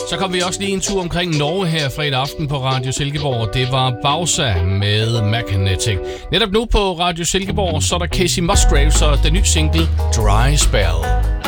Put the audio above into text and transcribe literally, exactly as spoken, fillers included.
Så kom vi også lige en tur omkring Norge her fredag aften på Radio Silkeborg. Det var Bausa med Magnetic. Netop nu på Radio Silkeborg, så er der Casey Musgraves og den nye single Dry Spell.